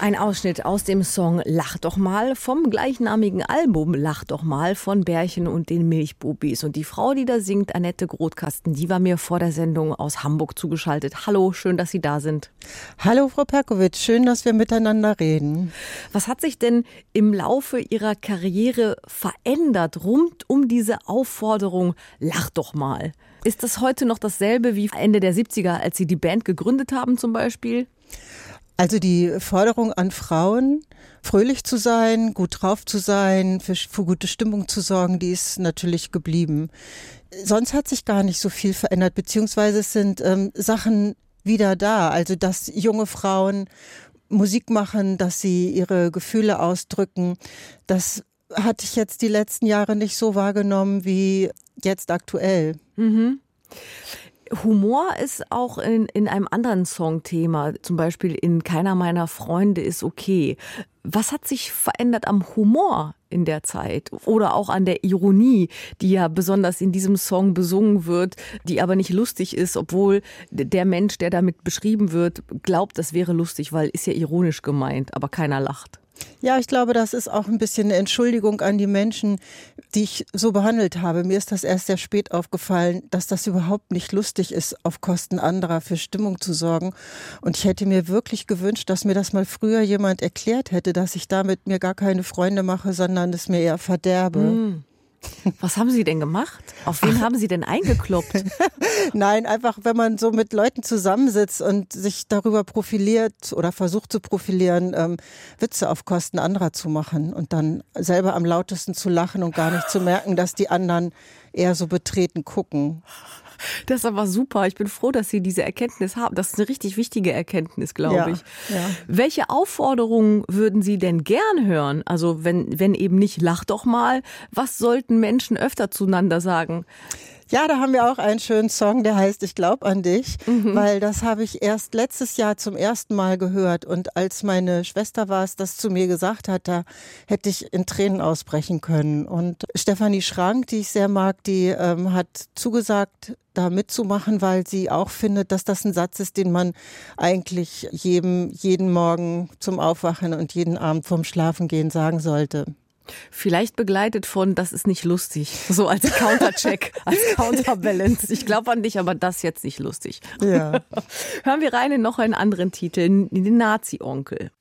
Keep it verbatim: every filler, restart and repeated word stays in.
Ein Ausschnitt aus dem Song Lach doch mal vom gleichnamigen Album Lach doch mal von Bärchen und den Milchbubis. Und die Frau, die da singt, Annette Grothkasten, die war mir vor der Sendung aus Hamburg zugeschaltet. Hallo, schön, dass Sie da sind. Hallo, Frau Perkowitsch, schön, dass wir miteinander reden. Was hat sich denn im Laufe Ihrer Karriere verändert rund um diese Aufforderung Lach doch mal? Ist das heute noch dasselbe wie Ende der siebziger, als Sie die Band gegründet haben zum Beispiel? Also die Forderung an Frauen, fröhlich zu sein, gut drauf zu sein, für, für gute Stimmung zu sorgen, die ist natürlich geblieben. Sonst hat sich gar nicht so viel verändert, beziehungsweise es sind ähm, Sachen wieder da. Also dass junge Frauen Musik machen, dass sie ihre Gefühle ausdrücken, das hatte ich jetzt die letzten Jahre nicht so wahrgenommen wie jetzt aktuell. Mhm. Humor ist auch in, in einem anderen Song Thema, zum Beispiel in Keiner meiner Freunde ist okay. Was hat sich verändert am Humor in der Zeit oder auch an der Ironie, die ja besonders in diesem Song besungen wird, die aber nicht lustig ist, obwohl der Mensch, der damit beschrieben wird, glaubt, das wäre lustig, weil ist ja ironisch gemeint, aber keiner lacht. Ja, ich glaube, das ist auch ein bisschen eine Entschuldigung an die Menschen, die ich so behandelt habe. Mir ist das erst sehr spät aufgefallen, dass das überhaupt nicht lustig ist, auf Kosten anderer für Stimmung zu sorgen. Und ich hätte mir wirklich gewünscht, dass mir das mal früher jemand erklärt hätte, dass ich damit mir gar keine Freunde mache, sondern es mir eher verderbe. Mm. Was haben Sie denn gemacht? Auf wen Ach. haben Sie denn eingekloppt? Nein, einfach wenn man so mit Leuten zusammensitzt und sich darüber profiliert oder versucht zu profilieren, ähm, Witze auf Kosten anderer zu machen und dann selber am lautesten zu lachen und gar nicht zu merken, dass die anderen eher so betreten gucken. Das ist aber super. Ich bin froh, dass Sie diese Erkenntnis haben. Das ist eine richtig wichtige Erkenntnis, glaube ja, ich. Ja. Welche Aufforderungen würden Sie denn gern hören? Also wenn, wenn eben nicht, lach doch mal. Was sollten Menschen öfter zueinander sagen? Ja, da haben wir auch einen schönen Song, der heißt Ich glaub an dich, mhm. weil das habe ich erst letztes Jahr zum ersten Mal gehört und als meine Schwester war es, das zu mir gesagt hat, da hätte ich in Tränen ausbrechen können. Und Stefanie Schrank, die ich sehr mag, die ähm, hat zugesagt, da mitzumachen, weil sie auch findet, dass das ein Satz ist, den man eigentlich jedem, jeden Morgen zum Aufwachen und jeden Abend vorm Schlafengehen sagen sollte. Vielleicht begleitet von, das ist nicht lustig, so als Countercheck, als Counterbalance. Ich glaube an dich, aber das jetzt nicht lustig. Ja. Hören wir rein in noch einen anderen Titel, den Nazi-Onkel.